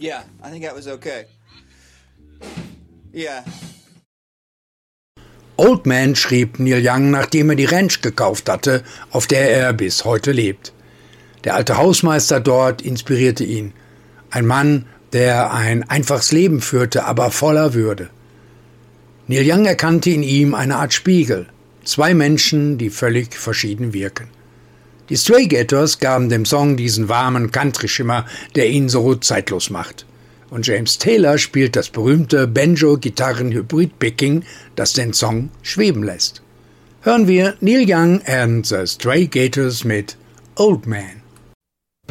Yeah, I think that was okay. Yeah. Old Man schrieb Neil Young, nachdem er die Ranch gekauft hatte, auf der er bis heute lebt. Der alte Hausmeister dort inspirierte ihn. Ein Mann, der ein einfaches Leben führte, aber voller Würde. Neil Young erkannte in ihm eine Art Spiegel. Zwei Menschen, die völlig verschieden wirken. Die Stray Gators gaben dem Song diesen warmen Country-Schimmer, der ihn so zeitlos macht. Und James Taylor spielt das berühmte Banjo-Gitarren-Hybrid-Picking, das den Song schweben lässt. Hören wir Neil Young and the Stray Gators mit Old Man.